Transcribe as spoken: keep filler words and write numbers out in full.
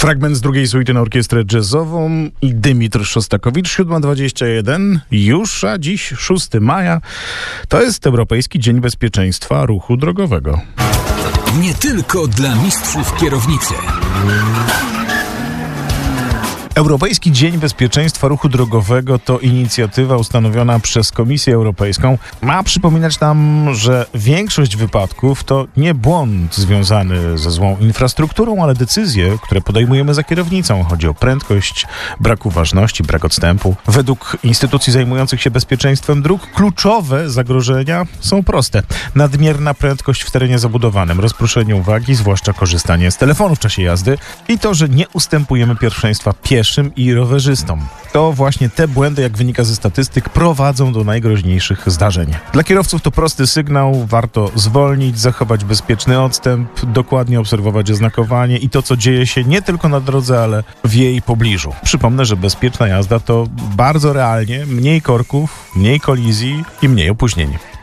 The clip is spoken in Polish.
Fragment z drugiej suity na orkiestrę jazzową i Dymitr Szostakowicz. siódma dwadzieścia jeden już, a dziś szóstego maja. To jest Europejski Dzień Bezpieczeństwa Ruchu Drogowego. Nie tylko dla mistrzów kierownicy. Europejski Dzień Bezpieczeństwa Ruchu Drogowego to inicjatywa ustanowiona przez Komisję Europejską. Ma przypominać nam, że większość wypadków to nie błąd związany ze złą infrastrukturą, ale decyzje, które podejmujemy za kierownicą. Chodzi o prędkość, brak uważności, brak odstępu. Według instytucji zajmujących się bezpieczeństwem dróg kluczowe zagrożenia są proste. Nadmierna prędkość w terenie zabudowanym, rozproszenie uwagi, zwłaszcza korzystanie z telefonu w czasie jazdy i to, że nie ustępujemy pierwszeństwa pieszym i rowerzystom. To właśnie te błędy, jak wynika ze statystyk, prowadzą do najgroźniejszych zdarzeń. Dla kierowców to prosty sygnał, warto zwolnić, zachować bezpieczny odstęp, dokładnie obserwować oznakowanie i to, co dzieje się nie tylko na drodze, ale w jej pobliżu. Przypomnę, że bezpieczna jazda to bardzo realnie mniej korków, mniej kolizji i mniej opóźnień.